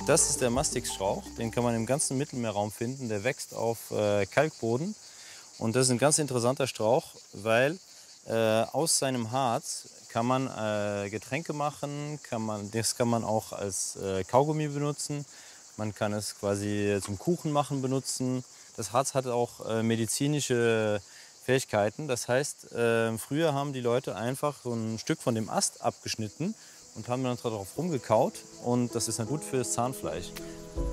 Das ist der Mastix-Strauch, den kann man im ganzen Mittelmeerraum finden. Der wächst auf Kalkboden und das ist ein ganz interessanter Strauch, weil aus seinem Harz kann man Getränke machen, das kann man auch als Kaugummi benutzen. Man kann es quasi zum Kuchen machen benutzen. Das Harz hat auch medizinische Fähigkeiten. Das heißt, früher haben die Leute einfach so ein Stück von dem Ast abgeschnitten und haben dann darauf rumgekaut und das ist dann gut fürs Zahnfleisch.